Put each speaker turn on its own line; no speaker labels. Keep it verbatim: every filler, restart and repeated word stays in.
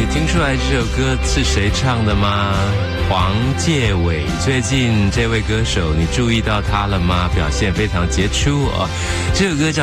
你听出来这首歌是谁唱的吗？黄介伟。最近这位歌手，你注意到他了吗？表现非常杰出哦。这首歌叫